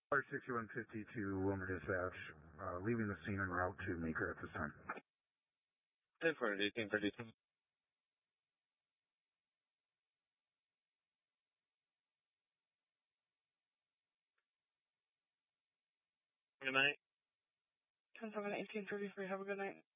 R6150 to Wilmer Dispatch, leaving the scene en route to Meeker at this time. 10-4, 1832. Good night. 10-7, 1833. Have a good night.